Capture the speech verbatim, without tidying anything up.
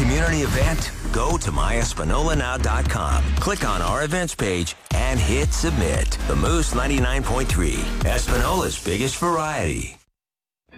community event? Go to my espanola now dot com, click on our events page, and hit submit. The Moose ninety-nine point three, Espanola's biggest variety.